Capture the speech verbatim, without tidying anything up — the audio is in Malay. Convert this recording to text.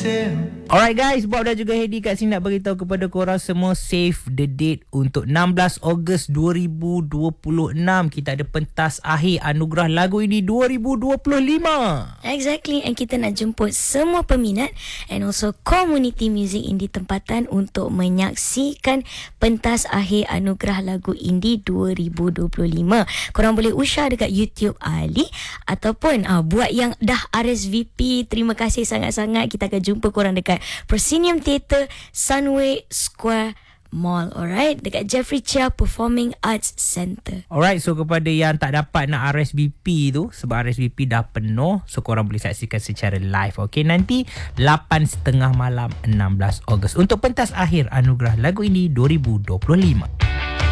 Alright guys, Bob dan juga Hedi kat sini nak beritahu kepada korang semua, save the date untuk enam belas Ogos dua ribu dua puluh enam. Kita ada pentas akhir anugerah lagu ini dua ribu dua puluh lima. Exactly, and kita nak jemput semua peminat and also community music indie tempatan untuk menyaksikan pentas akhir anugerah lagu indie dua ribu dua puluh lima. Korang boleh usyar dekat YouTube Ali ataupun uh, buat yang dah R S V P, terima kasih sangat-sangat. Kita akan jumpa korang dekat Proscenium Theatre, Sunway Square Mall, alright, dekat Jeffrey Chia Performing Arts Centre. Alright, so kepada yang tak dapat nak R S V P tu, sebab R S V P dah penuh, so korang boleh saksikan secara live, okay? Nanti lapan tiga puluh malam enam belas Ogos untuk pentas akhir anugerah lagu ini dua ribu dua puluh lima.